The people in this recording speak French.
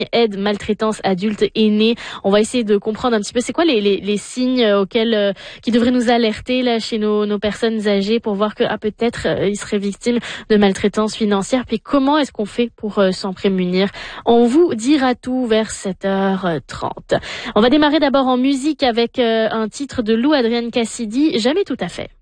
aide maltraitance adulte aînés. On va essayer de comprendre un petit peu c'est quoi les signes auxquels qui devraient nous alerter là chez nos personnes âgées pour voir que peut-être ils seraient victimes de maltraitance financière. Puis comment est-ce qu'on fait pour s'en prémunir? On vous dira tout vers 7h30. On va démarrer d'abord en musique avec un titre de Lou Adrienne Cassidy, Jamais tout à fait.